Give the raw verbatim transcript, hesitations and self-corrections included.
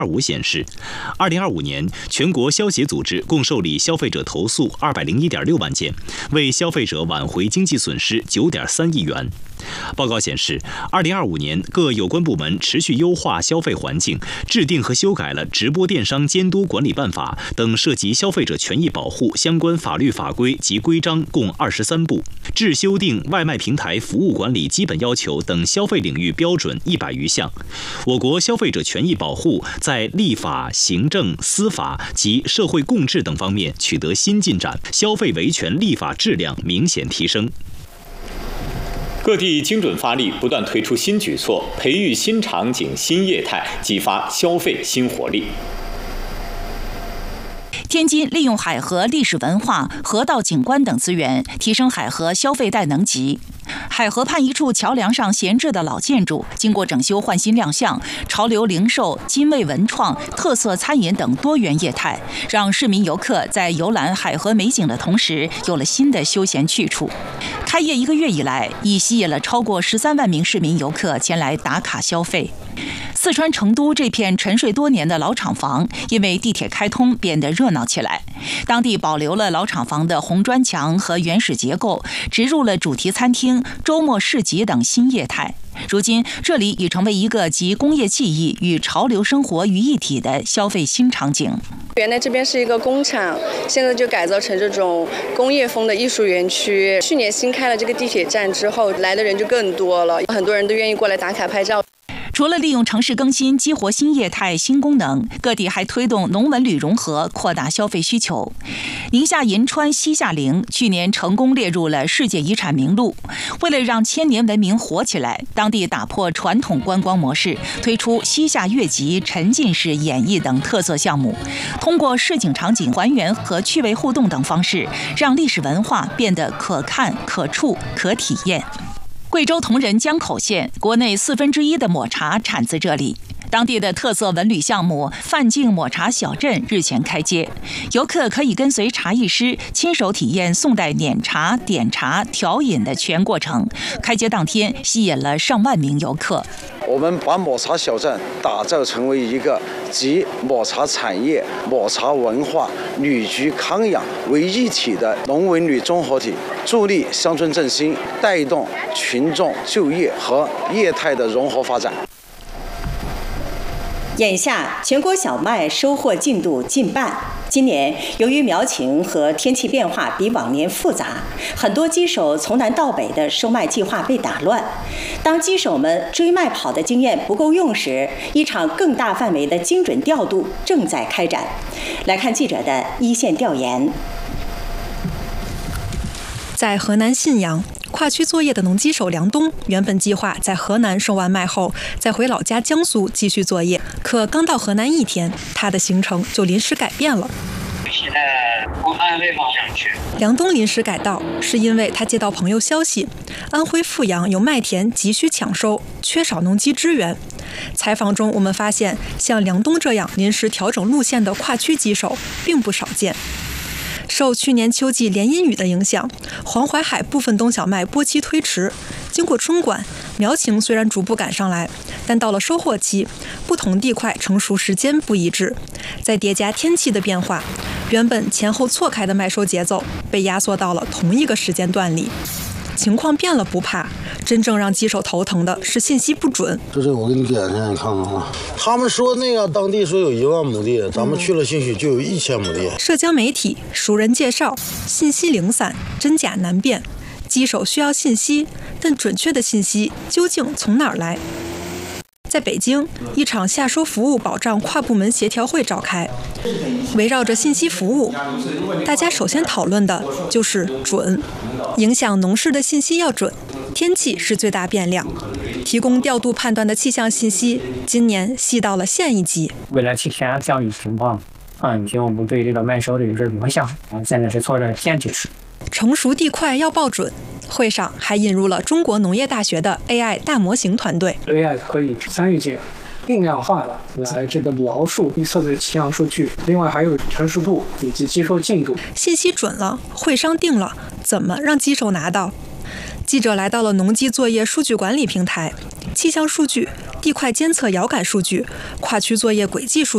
二五显示，二零二五年全国消协组织共受理消费者投诉二百零一点六万件，为消费者挽回经济损失九点三亿元。报告显示，二零二五年各有关部门持续优化消费环境，制定和修改了《直播电商监督管理办法》等涉及消费者权益保护相关法律法规及规章共二十三部，制修订外卖平台服务管理基本要求等消费领域标准一百余项。我国消费者权益保护在立法、行政、司法及社会共治等方面取得新进展，消费维权立法质量明显提升。各地精准发力，不断推出新举措，培育新场景、新业态，激发消费新活力。 天津利用海河历史文化、河道景观等资源，提升海河消费带能级。海河畔一处桥梁上闲置的老建筑，经过整修换新亮相，潮流零售、精卫文创、特色餐饮等多元业态，让市民游客在游览海河美景的同时，有了新的休闲去处。开业一个月以来，已吸引了超过十三万名市民游客前来打卡消费。四川成都这片沉睡多年的老厂房，因为地铁开通变得热闹起来。当地保留了老厂房的红砖墙和原始结构，植入了主题餐厅、周末市集等新业态。如今，这里已成为一个集工业技艺与潮流生活于一体的消费新场景。 原来这边是一个工厂，现在就改造成这种工业风的艺术园区。去年新开了这个地铁站之后，来的人就更多了，很多人都愿意过来打卡拍照。 除了利用城市更新激活新业态新功能，各地还推动农文旅融合，扩大消费需求。宁夏银川西夏陵去年成功列入了世界遗产名录。为了让千年文明活起来，当地打破传统观光模式，推出西夏越集、沉浸式演绎等特色项目，通过市井场景还原和趣味互动等方式，让历史文化变得可看、可触、可体验。贵州铜仁江口县国内四分之一的抹茶产自这里。当地的特色文旅项目范境抹茶小镇日前开街，游客可以跟随茶艺师亲手体验宋代碾茶、点茶、调饮的全过程。开街当天吸引了上万名游客。 我们把抹茶小镇打造成为一个集抹茶产业、抹茶文化、旅居康养为一体的农文旅综合体，助力乡村振兴，带动群众就业和业态的融合发展。 眼下，全国小麦收获进度近半。今年由于苗情和天气变化比往年复杂，很多机手从南到北的收麦计划被打乱。当机手们追麦跑的经验不够用时，一场更大范围的精准调度正在开展。来看记者的一线调研。 在河南信阳，跨区作业的农机手梁东原本计划在河南收完麦后，再回老家江苏继续作业。可刚到河南一天，他的行程就临时改变了。 现在往安徽方向去。 梁东临时改道，是因为他接到朋友消息，安徽阜阳有麦田急需抢收，缺少农机支援。采访中，我们发现像梁东这样临时调整路线的跨区机手并不少见。受去年秋季连阴雨的影响，黄淮海部分冬小麦播期推迟。经过春管，苗情虽然逐步赶上来，但到了收获期，不同地块成熟时间不一致，再叠加天气的变化，原本前后错开的麦收节奏被压缩到了同一个时间段里。情况变了不怕，真正让机手头疼的是信息不准。 这是我给你点上，你看看啊。他们说那个当地说有一万亩地，咱们去了兴许就有一千亩地。 社交媒体熟人介绍，信息零散，真假难辨。机手需要信息，但准确的信息究竟从哪儿来？在北京，一场下收服务保障跨部门协调会召开，围绕着信息服务，大家首先讨论的就是准。影响农事的信息要准，天气是最大变量。提供调度判断的气象信息，今年细到了县一级。 为了体现降雨情况，啊，以及我们对这个麦收的一个影响，啊，现在是做着县级市。 成熟地块要报准。会上还引入了中国农业大学的 A I 大模型团队。 A I 可以参与进定量化的来这个描述预测的气象数据，另外还有成熟度以及接收进度。 信息准了，会商定了，怎么让机手拿到？记者来到了农机作业数据管理平台，气象数据、地块监测遥感数据、跨区作业轨迹数据。